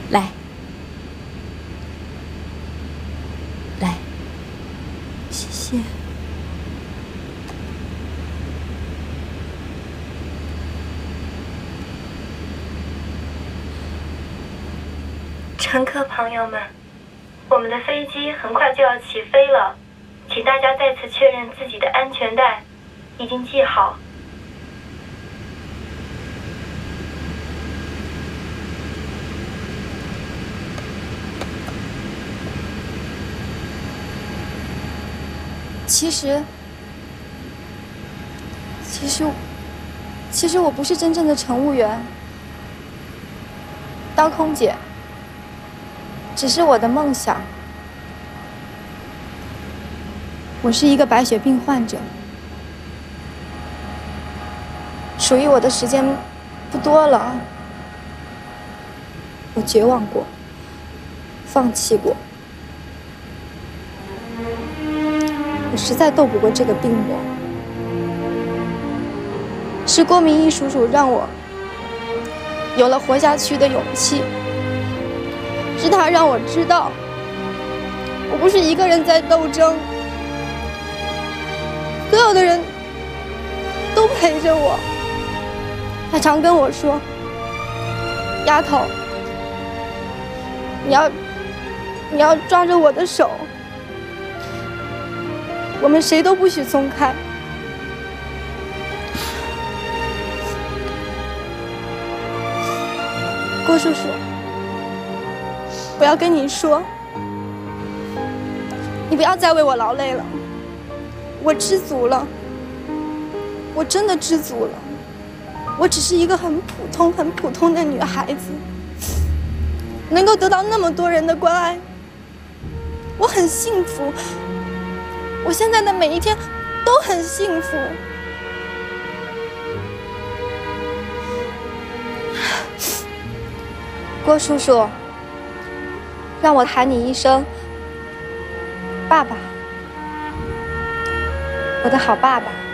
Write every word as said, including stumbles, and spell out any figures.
来，来， 谢谢。 乘客朋友们，我们的飞机很快就要起飞了，请大家再次确认自己的安全带已经系好。 其实，其实，其实我不是真正的乘务员，当空姐只是我的梦想。我是一个白血病患者，属于我的时间不多了。我绝望过，放弃过。我实在斗不过这个病魔，是郭明义叔叔让我有了活下去的勇气，是他让我知道，我不是一个人在斗争，所有的人都陪着我。他常跟我说：“丫头，你要你要抓着我的手。”我们谁都不许松开。郭叔叔，我要跟你说，你不要再为我劳累了，我知足了，我真的知足了。我只是一个很普通、很普通的女孩子，能够得到那么多人的关爱，我很幸福。我现在的每一天都很幸福。郭叔叔，让我喊你一声爸爸，我的好爸爸。